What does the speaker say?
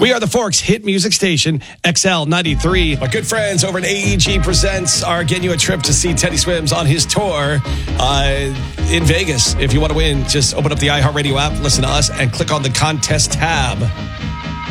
We are the Forks hit music station, XL 93. My good friends over at AEG Presents are getting you a trip to see Teddy Swims on his tour in Vegas. If you want to win, just open up the iHeartRadio app, listen to us, and click on the contest tab.